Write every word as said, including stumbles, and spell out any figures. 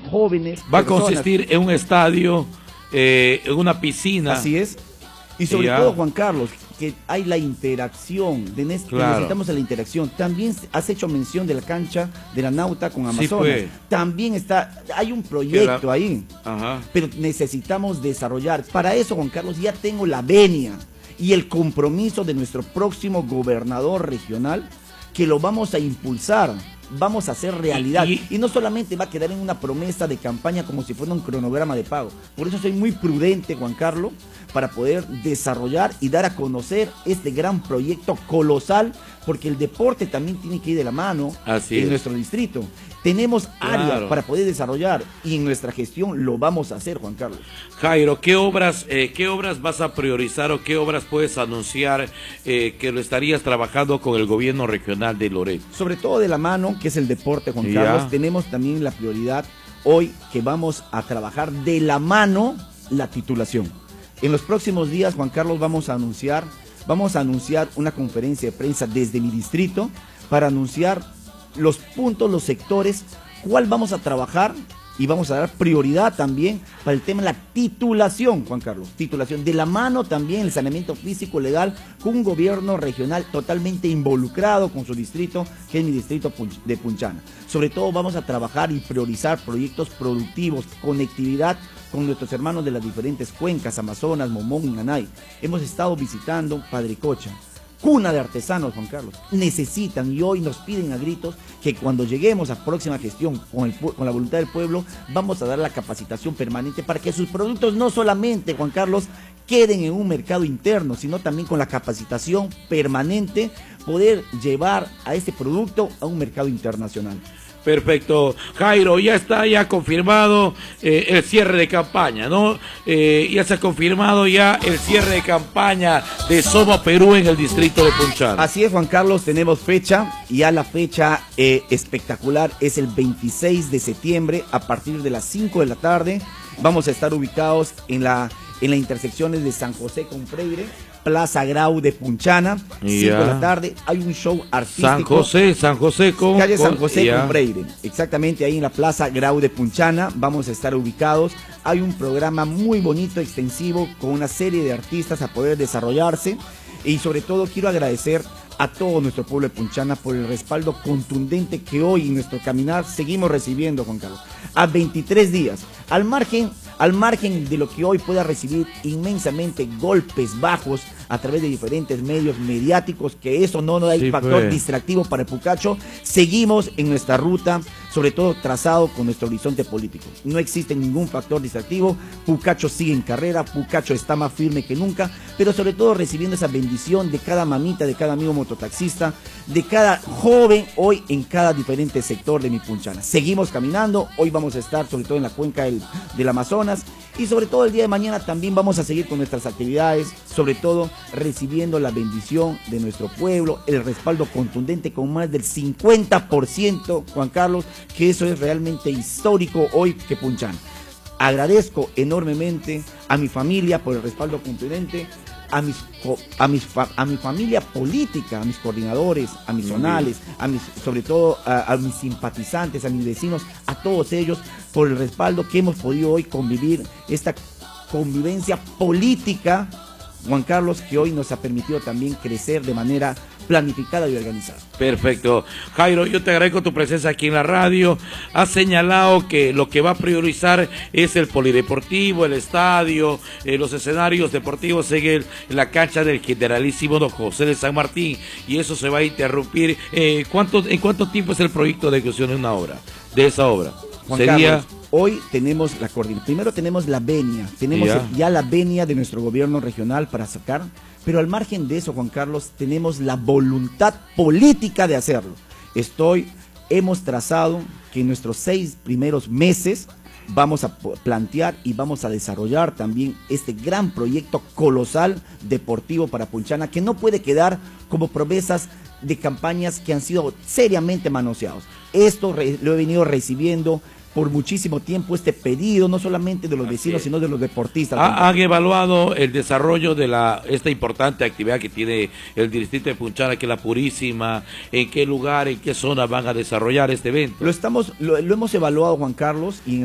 jóvenes. Va personas. a consistir en un estadio, eh, en una piscina. Así es. Y sobre ya. todo, Juan Carlos, que hay la interacción, de ne Claro. necesitamos la interacción. También has hecho mención de la cancha de la Nauta con Amazonas. Sí, fue. También está, hay un proyecto la... ahí, Ajá. pero necesitamos desarrollar. Para eso, Juan Carlos, ya tengo la venia y el compromiso de nuestro próximo gobernador regional, que lo vamos a impulsar. Vamos a hacer realidad. Y, y, y no solamente va a quedar en una promesa de campaña como si fuera un cronograma de pago. Por eso soy muy prudente, Juan Carlos, para poder desarrollar y dar a conocer este gran proyecto colosal, porque el deporte también tiene que ir de la mano. Así en es. Nuestro distrito. Tenemos áreas Claro. para poder desarrollar y en nuestra gestión lo vamos a hacer, Juan Carlos. Jairo, ¿qué obras, eh, qué obras vas a priorizar o qué obras puedes anunciar eh, que lo estarías trabajando con el gobierno regional de Loreto? Sobre todo de la mano, que es el deporte, Juan Ya. Carlos. Tenemos también la prioridad hoy que vamos a trabajar de la mano la titulación. En los próximos días, Juan Carlos, vamos a anunciar, vamos a anunciar una conferencia de prensa desde mi distrito para anunciar los puntos, los sectores, cuál vamos a trabajar y vamos a dar prioridad también para el tema de la titulación, Juan Carlos. Titulación de la mano también, el saneamiento físico legal con un gobierno regional totalmente involucrado con su distrito, que es mi distrito de Punchana. Sobre todo vamos a trabajar y priorizar proyectos productivos, conectividad con nuestros hermanos de las diferentes cuencas, Amazonas, Momón y Nanay. Hemos estado visitando Padricocha, cuna de artesanos, Juan Carlos. Necesitan y hoy nos piden a gritos que cuando lleguemos a próxima gestión con, el, con la voluntad del pueblo, vamos a dar la capacitación permanente para que sus productos no solamente, Juan Carlos, queden en un mercado interno, sino también con la capacitación permanente, poder llevar a este producto a un mercado internacional. Perfecto, Jairo, ya está ya confirmado eh, el cierre de campaña, ¿no? Eh, ya se ha confirmado ya el cierre de campaña de Soma Perú en el distrito de Punchana. Así es, Juan Carlos, tenemos fecha, y ya la fecha eh, espectacular es el veintiséis de septiembre a partir de las cinco de la tarde. Vamos a estar ubicados en la en las intersecciones de San José con Freire, Plaza Grau de Punchana, cinco de la tarde, hay un show artístico. San José, San José con... Calle San José con, con Freire, exactamente ahí en la Plaza Grau de Punchana, vamos a estar ubicados. Hay un programa muy bonito, extensivo, con una serie de artistas a poder desarrollarse, y sobre todo quiero agradecer a todo nuestro pueblo de Punchana por el respaldo contundente que hoy en nuestro caminar seguimos recibiendo, Juan Carlos. A veintitrés días, al margen, al margen de lo que hoy pueda recibir inmensamente golpes bajos a través de diferentes medios mediáticos, que eso no nos da sí, factor pues. distractivo para el Pucacho, seguimos en nuestra ruta, sobre todo trazado con nuestro horizonte político. No existe ningún factor distractivo, Pucacho sigue en carrera, Pucacho está más firme que nunca, pero sobre todo recibiendo esa bendición de cada mamita, de cada amigo mototaxista, de cada joven hoy en cada diferente sector de mi Punchana. Seguimos caminando, hoy vamos a estar sobre todo en la cuenca del, del Amazonas, y sobre todo el día de mañana también vamos a seguir con nuestras actividades, sobre todo recibiendo la bendición de nuestro pueblo, el respaldo contundente con más del cincuenta por ciento, Juan Carlos, que eso es realmente histórico hoy que Punchana. Agradezco enormemente a mi familia por el respaldo contundente, a mis, a mis a mi familia política, a mis coordinadores, a mis zonales, a mis, sobre todo a, a mis simpatizantes, a mis vecinos, a todos ellos por el respaldo que hemos podido hoy convivir, esta convivencia política, Juan Carlos, que hoy nos ha permitido también crecer de manera planificada y organizada. Perfecto. Jairo, yo te agradezco tu presencia aquí en la radio. Has señalado que lo que va a priorizar es el polideportivo, el estadio, eh, los escenarios deportivos en, el, en la cancha del Generalísimo Don José de San Martín, y eso se va a interrumpir. Eh, ¿cuánto, ¿En cuánto tiempo es el proyecto de ejecución de una obra, de esa obra? Juan Sería... Carlos, hoy tenemos la coordinación. Primero tenemos la venia, tenemos ya. ya la venia de nuestro gobierno regional para sacar, pero al margen de eso, Juan Carlos, tenemos la voluntad política de hacerlo. Estoy, hemos trazado que en nuestros seis primeros meses vamos a plantear y vamos a desarrollar también este gran proyecto colosal deportivo para Punchana, que no puede quedar como promesas de campañas que han sido seriamente manoseados. Esto lo he venido recibiendo por muchísimo tiempo, este pedido, no solamente de los vecinos, sino de los deportistas. ¿Han evaluado el desarrollo de la esta importante actividad que tiene el distrito de Punchana, que es la Purísima? ¿En qué lugar, en qué zona van a desarrollar este evento? Lo estamos, lo, lo hemos evaluado, Juan Carlos, y en